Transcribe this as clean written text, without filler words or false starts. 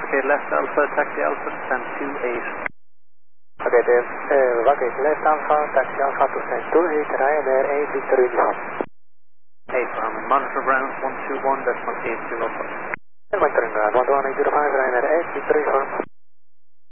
Okay, left Alpha, taxi Alpha, descend 28. Okay, okay, left Alpha, taxi Alpha to stand 28, Ryanair 8 Victor Uniform. 8, monitor ground 121.805. Monitoring ground 11805, Ryanair 8 Victor Uniform.